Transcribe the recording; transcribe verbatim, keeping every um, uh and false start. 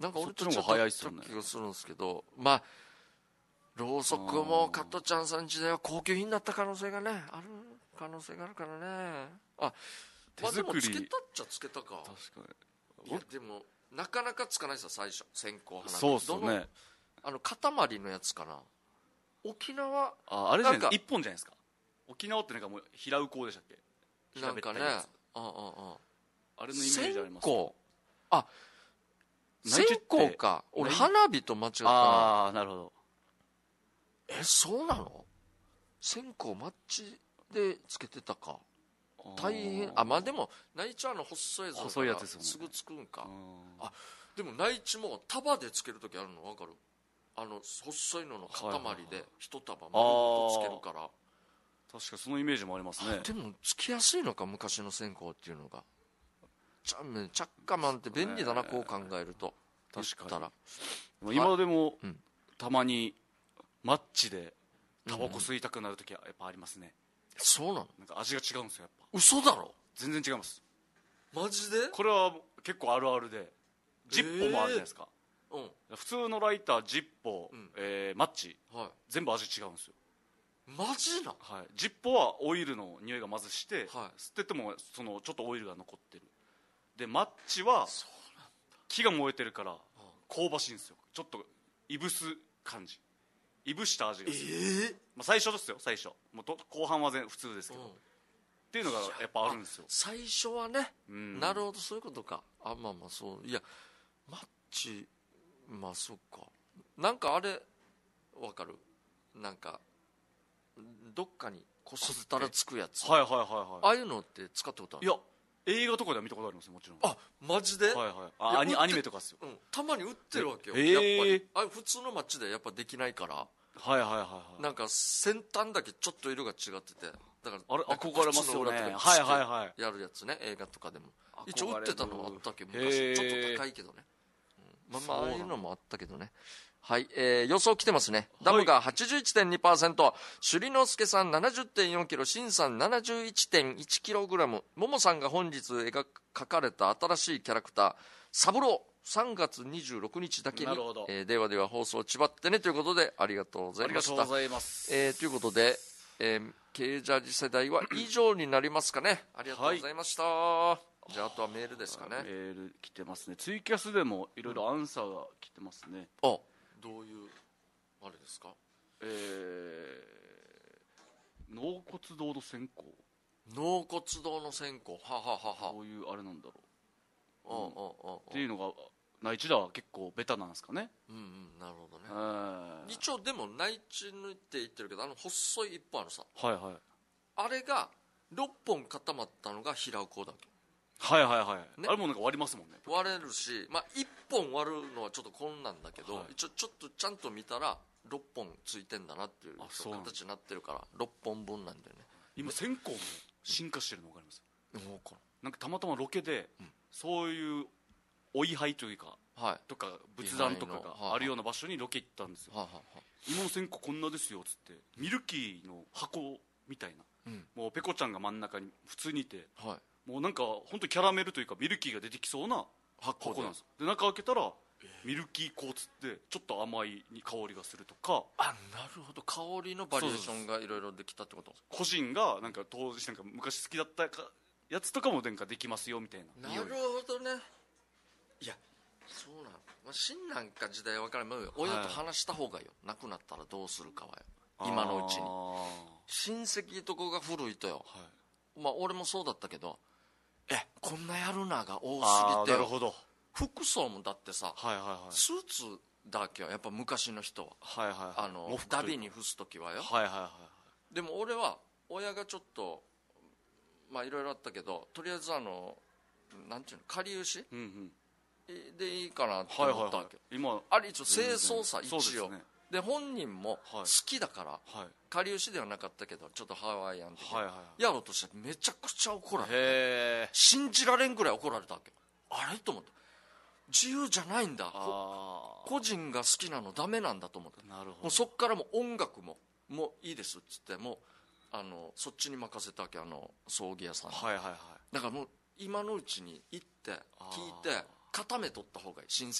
なんか俺とそっちの方が早いっすよね気がするんですけど、まあろうそくも加トちゃんさん時代は高級品だった可能性がねある可能性があるからね。あ、 手作り、 まあ、でもつけたっちゃつけたか。 確かに。 いやでもなかなかつかないですよ最初線香花火。 そうっすよね。 どのあの塊のやつかな。沖縄ああれじゃないですか、 なんか一本じゃないですか。沖縄ってなんかもう平打こうでしたっけ。 なんかね、 平べったいやつああああれのイメージあります。 線香、あ、線香か。俺花火と間違ったな。 ああなるほど。 え、そうなの。線香マッチでつけてたか。大変。あ、まあでも内地はあの細いやつだから細いやつですよね。 すぐつくんか。 ああ、でも内地も束でつけるときあるの分かる。あの細いのの塊で一束丸ごとつけるから。 確かそのイメージもありますね。 でもつきやすいのか昔の線香っていうのが。チャンチャッカマンって便利だな、こう考えると。 確かに言ったら今でも、 うん、 たまにマッチでタバコ吸いたくなるときはやっぱありますね。 そうなの。 なんか味が違うんですよやっぱ。 嘘だろ。 全然違います。 マジで。 これは結構あるあるで、ジッポもあるじゃないですか、 うん、 普通のライター、ジッポ、 うんえーマッチ、 はい、 全部味違うんですよ。 マジな。 はい、ジッポはオイルの匂いがまずして、 はい、 吸っててもそのちょっとオイルが残ってる。でマッチは木が燃えてるから香ばしいんですよ。ちょっといぶす感じ、いぶした味がする。 えーまあ、最初ですよ最初。もうと後半は全普通ですけど、 うん、 っていうのがやっぱあるんですよ。 最初はね、 うん、 なるほどそういうことか。あ、まあまあそういやマッチ、まあそっか。なんかあれわかる。なんかどっかにこすったらつくやつ、 はいはいはいはい。 ああいうのって使ったことある。 いや映画とかでは見たことありますよもちろん。 あ、マジで。 はいはい。あアニアニメとかっすよ、 うん、たまに売ってるわけよ、 えー、 やっぱりあれ普通のマッチでやっぱできないから。 はいはいはいはいなんか先端だけちょっと色が違ってて、だからあれなんか憧れますよね。 靴の裏とかにはいはいはいやるやつね、映画とかでも憧れる。 一応売ってたのはあったけどへ昔ーちょっと高いけどね、うん、まあまあそうなんだああいうのもあったけどね。はい、えー、予想来てますね。ダムが はちじゅういちてんにパーセント、 首里之助さん ななじゅってんよんキロ、シンさん ななじゅういちてんいちキログラム、ももさんが本日描かれた新しいキャラクターサブローさんがつにじゅうろくにちだけに、えー、ではでは放送ちばってねということでありがとうございました。 ありがとうございます、 えー、ということで、えー、K ジャージ世代は以上になりますかね。ありがとうございました、はい、じゃああとはメールですかね。 メール来てますね。ツイキャスでもいろいろアンサーが来てますね、 うん、あ、どういうあれですか。 えー、納骨堂の線香、 納骨堂の線香、はははは、 どういうあれなんだろう、 うんうんうんうん、 っていうのが内地では結構ベタなんですかね。 うんうん、なるほどね、 えー、 一応でも内地抜いて言ってるけど、あの細い一本あるさ、 はいはいあれがろっぽん固まったのが平打こだけ。 はいはいはい、 ね、 あれもなんか割りますもんね。 割れるし、まあ、いっぽん割るのはちょっと困難だけど、 はい、 一応ちょっとちゃんと見たらろっぽんついてんだなっていう形になってるからろっぽんぶんなんだよね。 今線香も進化してるの分かります。 分かる。 なんかたまたまロケで、うん、そういうお位牌というか、はい、とか仏壇とかがあるような場所にロケ行ったんですよ、はあはあ、今の線香こんなですよっつって、ミルキーの箱みたいな、うん、もうペコちゃんが真ん中に普通にいて、はい、もうなんか本当にキャラメルというかミルキーが出てきそうな箱なんですよ。で中開けたらミルキー香っつってちょっと甘い香りがするとか。 あ、なるほど、香りのバリエーションがいろいろできたってこと。 個人がなんか当時なんか昔好きだったやつとかもなんかできますよみたいな。 なるほどね。いやそうなの、まあ、新なんか時代は分からない、親と話した方がいいよ、はい、亡くなったらどうするかはよ、今のうちに。親戚とこが古いとよ、はい、まあ俺もそうだったけど、えこんなやるなが多すぎてよ。なるほど。服装もだってさ、はいはいはい、スーツだけはやっぱ昔の人は、はいはいはい、あのダビに伏す時はよ、はいはいはい、でも俺は親がちょっとまあいろいろあったけど、とりあえずあのなんていうの、かりゆし、うんうん、でいいかなって思ったわけ、はいはいはい、今あれ一応清掃さ、一応で、ね、で本人も好きだから、はい、かりゆしではなかったけどちょっとハワイアン的に、はいはい、やろうとしてめちゃくちゃ怒られて、信じられんぐらい怒られたわけ。あれと思って、自由じゃないんだ、個人が好きなのダメなんだと思って。なるほど。もうそっからもう音楽ももういいですっつって、もうあのそっちに任せたわけ、あの葬儀屋さん、はいはいはい、だからもう今のうちに行って聞いて固めとった方がいい、親戚